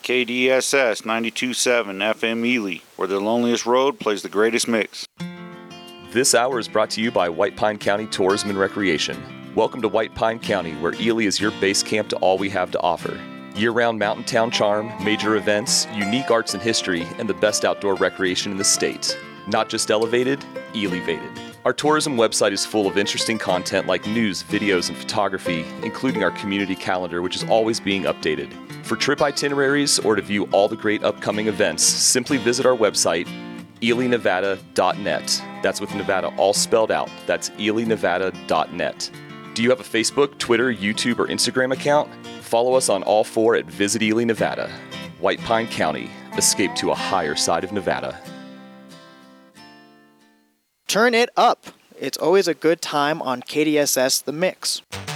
KDSS 92.7 FM Ely, where the loneliest road plays the greatest mix. This hour is brought to you by White Pine County Tourism and Recreation. Welcome to White Pine County, where Ely is your base camp to all we have to offer. Year-round mountain town charm, major events, unique arts and history, and the best outdoor recreation in the state. Not just elevated, elevated. Our tourism website is full of interesting content like news, videos, and photography, including our community calendar, which is always being updated. For trip itineraries or to view all the great upcoming events, simply visit our website, elynevada.net. That's with Nevada all spelled out. That's elynevada.net. Do you have a Facebook, Twitter, YouTube, or Instagram account? Follow us on all four at Visit Ely, Nevada. White Pine County, escape to a higher side of Nevada. Turn it up. It's always a good time on KDSS The Mix.